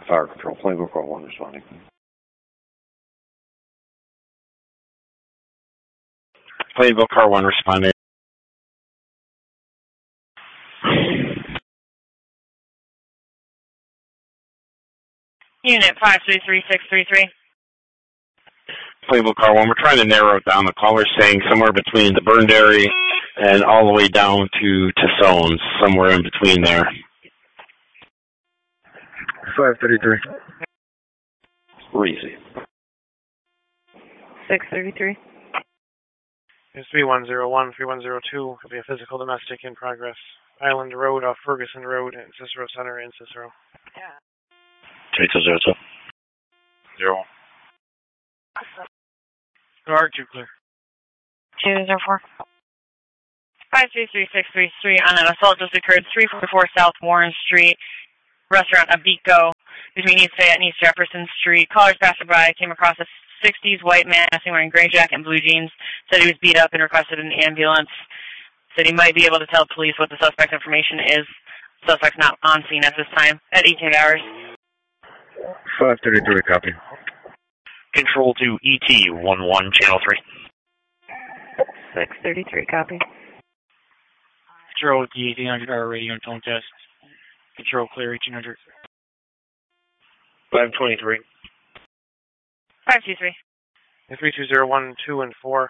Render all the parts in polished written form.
Fire Control, Plainville Car 1 responding. Plainville Car 1 responding. Unit 533633. Plainville Car 1, we're trying to narrow it down. The caller's saying somewhere between the burned area and all the way down to Tissone's, somewhere in between there. 533. Reezy. 633. It's 3101, 3102. Could be a physical domestic in progress. Island Road off Ferguson Road at Cicero Center in Cicero. Yeah. 3202. 0. Guard, you clear. 204. 533633 on an assault just occurred 344 South Warren Street, restaurant Abico, between East Fayette and East Jefferson Street. Callers passerby came across a 60s white man wearing gray jacket and blue jeans, said he was beat up and requested an ambulance, said he might be able to tell police what the suspect's information is. Suspect's not on scene at this time, at 18 hours. 533, copy. Control to ET11, Channel 3. 633, copy. Control with the 1800 hour radio and tone test. Control clear 1800. 523. 523. 32012 and 4.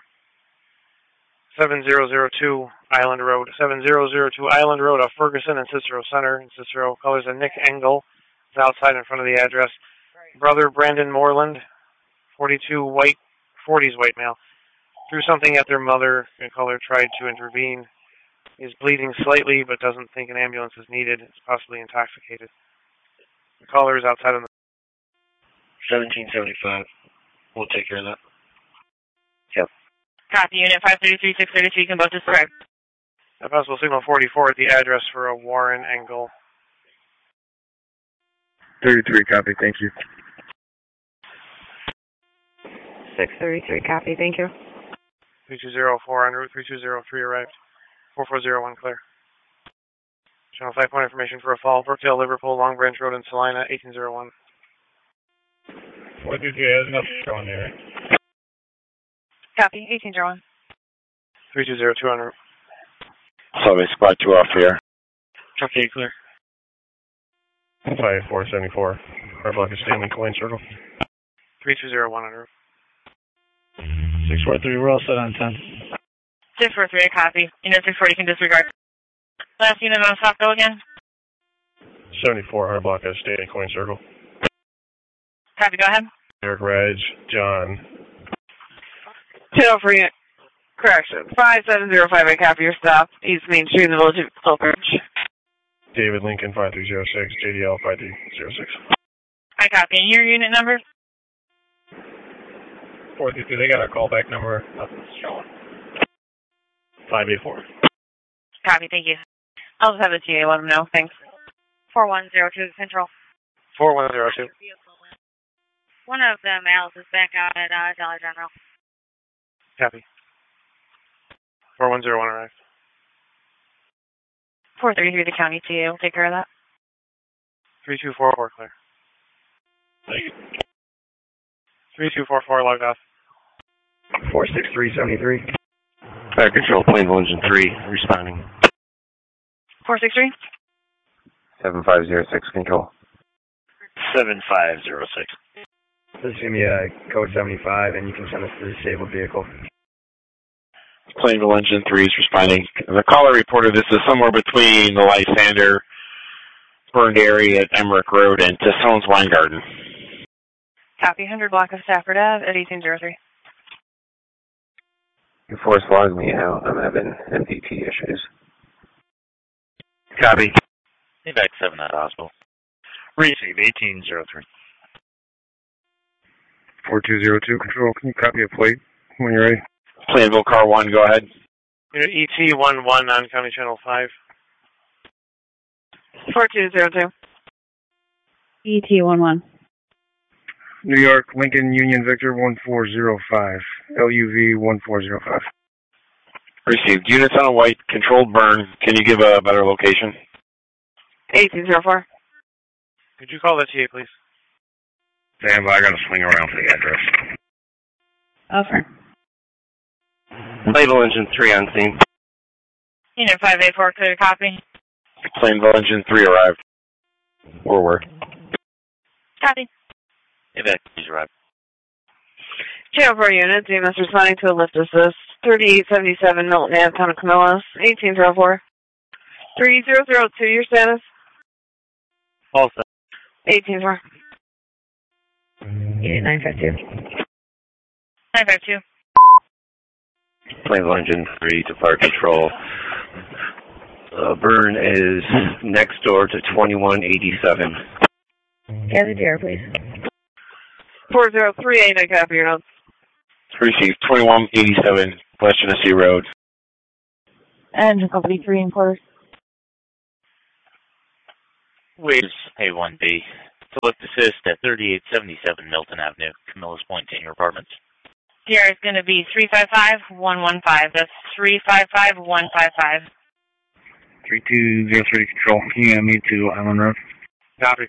7002 Island Road. 7002 Island Road off Ferguson and Cicero Center in Cicero. Callers are Nick Engel. Is outside in front of the address. Brother Brandon Moreland, 40s white male. Threw something at their mother. The caller tried to intervene. Is bleeding slightly, but doesn't think an ambulance is needed. It's possibly intoxicated. The caller is outside on the 1775. We'll take care of that. Yep. Copy, Unit 533633, you can both describe. A possible signal 44 at the address for a Warren Engel. 33, copy, thank you. 633, copy, thank you. 3204 en route, 3203 arrived. 4401 clear. Channel 5 point information for a fall. Brookdale, Liverpool, Long Branch Road in Salina, 1801. 423 has nothing showing there. Copy, 1801. 3202 en route. Survey Squad 2 off here. Okay, clear. 5474. Our block is Stanley Coin Circle. 3201 en route. 643, we're all set on 10. 643, copy. Unit 640 can disregard. Last unit on stop, go again. 74, our block is Stanley Coin Circle. Copy, go ahead. Eric Reg, John. 203, correction. 57058, copy your stop. East Main Street in the Village of Silverbridge. David Lincoln, 5306, JDL 5306. I copy. And your unit number? 433, they got our callback number. Nothing's showing. 584. Copy, thank you. I'll just have the TA let them know. Thanks. 4102 Central. 4102. One of the males is back out at Dollar General. Copy. 4101 arrived. 433, the county TA will take care of that. 3244 clear. Thank you. 3244 logged off. 46373. Fire Control, Plainville Engine 3, responding. 463? 7506, control. 7506. This is going to be code 75, and you can send us to the disabled vehicle. Plainville Engine 3 is responding. The caller reported this is somewhere between the Lysander burned area at Emmerich Road and Tissone's Wine Garden. Copy, 100 block of Stafford Ave at 1803. Your force logged me out. I'm having MPT issues. Copy. Back 7 at hospital. Receive 1803. 4202, control. Can you copy a plate when you're ready? Plainville Car 1, go ahead. Unit ET11 on County Channel 5. 4202. ET11. New York, Lincoln, Union, Victor, 1405. LUV 1405. Received. Units on a white, controlled burn. Can you give a better location? 1804. Could you call the TA, please? Stand by, I gotta swing around for the address. Over. Plainville Engine 3 on scene. Unit 584, clear to copy. Plainville Engine 3 arrived. Forward. Copy. Evacuees arrived. Channel 4 units, EMS responding to a lift assist. 3877 Milton Ave, Town of Camillus, 1804. 3002, your status? All set. 1804. Unit 952. 952. Plainville Engine 3 to fire control. Burn is next door to 2187. Gather DR, please. 4038, I copy your notes. Received 2187 West Genesee Road. Engine Company 3 in quarters. Waves A1B. To lift assist at 3877 Milton Avenue, Camillus Point, in your apartments. DR is going to be 355115. That's 355155. 3203 Control, can you me to Island Road? Copy.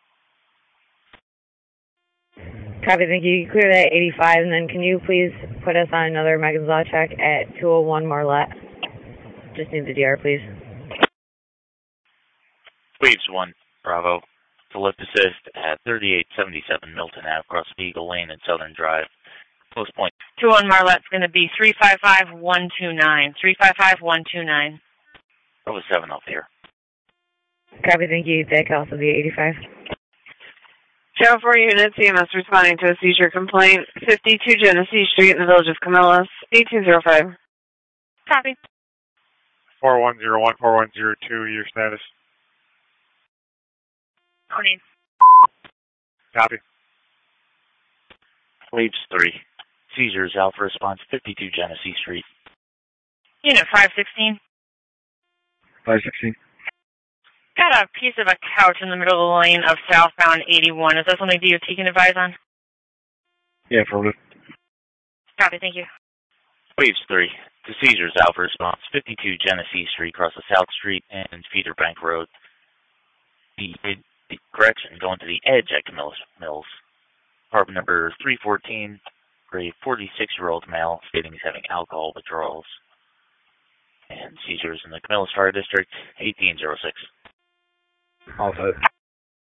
Copy, thank you. You clear that 85, and then can you please put us on another Megan's Law check at 201 Marlette? Just need the DR, please. Waves 1, Bravo. To lift assist at 3877 Milton Ave, across Eagle Lane and Southern Drive. Close point. 21 Marlette's going to be 355129. 355129. That was 7 up here. Copy, thank you. That could also be 85. Channel 4 units, EMS responding to a seizure complaint. 52 Genesee Street in the village of Camillus, 1805. Copy. 4101, 4102, your status. Morning. Copy. Waves 3. Seizures, Alpha response, 52 Genesee Street. Unit 516. 516. Got a piece of a couch in the middle of the lane of southbound 81. Is that something DOT can advise on? Yeah, affirmative. Copy, thank you. Waves 3. To seizures, Alpha response, 52 Genesee Street, across the South Street and Feeder Bank Road. Correction, going to the edge at Camillus Mills. Apartment number 314, for a 46-year-old male stating he's having alcohol withdrawals. And seizures in the Camillus Fire District, 1806. All set.